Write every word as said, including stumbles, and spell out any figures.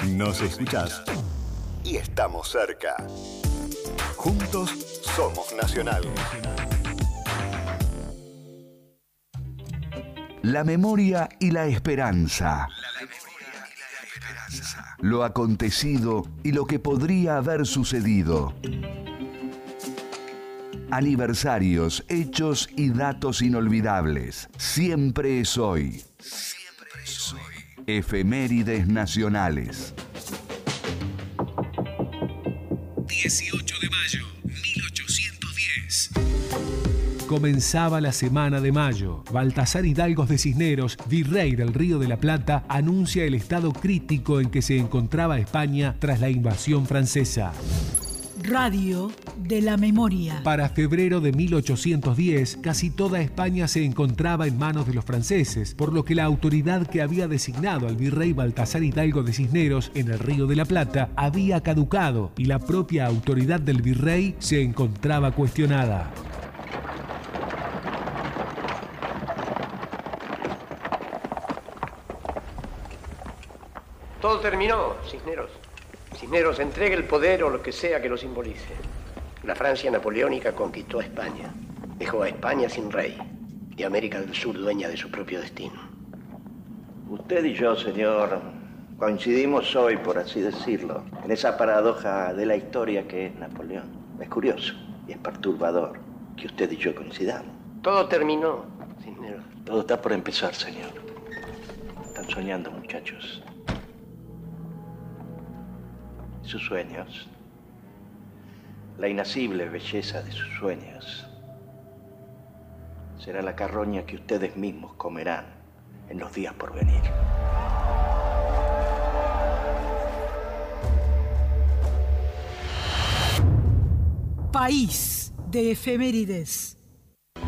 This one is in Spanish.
Nos escuchás y estamos cerca. Juntos somos Nacional. La memoria y la esperanza. Lo acontecido y lo que podría haber sucedido. Aniversarios, hechos y datos inolvidables. Siempre es hoy. Siempre es hoy. Efemérides nacionales. dieciocho de mayo, mil ochocientos diez. Comenzaba la Semana de Mayo. Baltasar Hidalgo de Cisneros, virrey del Río de la Plata, anuncia el estado crítico en que se encontraba España tras la invasión francesa. Radio de la Memoria. Para febrero de mil ochocientos diez, casi toda España se encontraba en manos de los franceses, por lo que la autoridad que había designado al virrey Baltasar Hidalgo de Cisneros en el Río de la Plata había caducado y la propia autoridad del virrey se encontraba cuestionada. Todo terminó, Cisneros. Cisneros entregue el poder o lo que sea que lo simbolice. La Francia napoleónica conquistó a España. Dejó a España sin rey y América del Sur dueña de su propio destino. Usted y yo, señor, coincidimos hoy, por así decirlo, en esa paradoja de la historia que es Napoleón. Es curioso y es perturbador que usted y yo coincidamos. Todo terminó, Cisneros. Todo está por empezar, señor. Están soñando, muchachos. Sus sueños, la inacible belleza de sus sueños, será la carroña que ustedes mismos comerán en los días por venir. País de efemérides.